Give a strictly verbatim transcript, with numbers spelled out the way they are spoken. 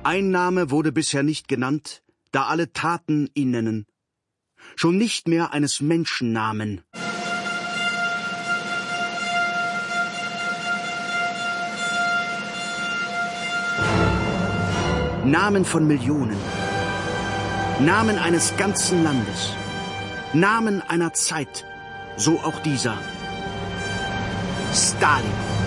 Ein Name wurde bisher nicht genannt, da alle Taten ihn nennen. Schon nicht mehr eines Menschen Namen. Namen von Millionen. Namen eines ganzen Landes. Namen einer Zeit. So auch dieser. Stalin.